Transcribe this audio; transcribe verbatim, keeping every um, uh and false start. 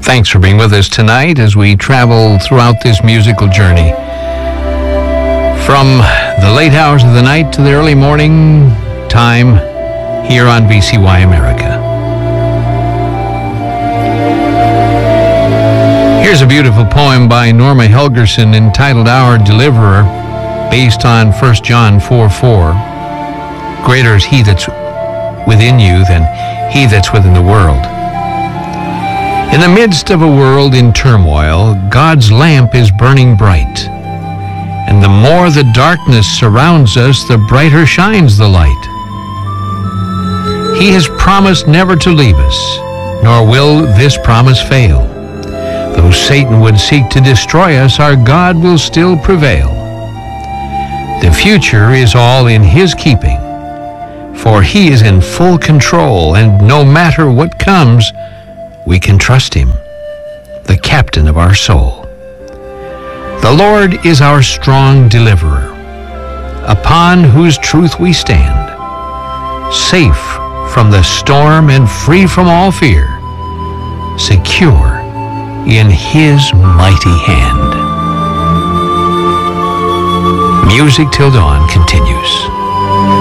Thanks for being with us tonight as we travel throughout this musical journey. From the late hours of the night to the early morning time here on V C Y America. Here's a beautiful poem by Norma Helgerson entitled Our Deliverer, based on First John four four. Greater is he that's within you than he that's within the world. In the midst of a world in turmoil, God's lamp is burning bright. And the more the darkness surrounds us, the brighter shines the light. He has promised never to leave us, nor will this promise fail. Though Satan would seek to destroy us, our God will still prevail. The future is all in His keeping, for He is in full control, and no matter what comes, we can trust Him, the captain of our soul. The Lord is our strong deliverer, upon whose truth we stand, safe from the storm and free from all fear, secure in His mighty hand. Music Till Dawn continues.